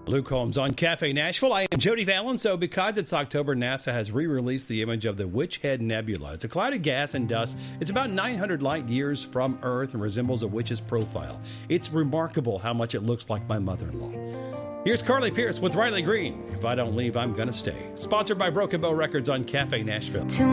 Luke Holmes on Cafe Nashville. I am Jody Fallon. So because it's October, NASA has re-released the image of the Witch Head Nebula. It's a cloud of gas and dust. It's about 900 light years from Earth and resembles a witch's profile. It's remarkable how much it looks like my mother-in-law. Here's Carly Pierce with Riley Green. If I don't leave, I'm gonna stay. Sponsored by Broken Bow Records on Cafe Nashville.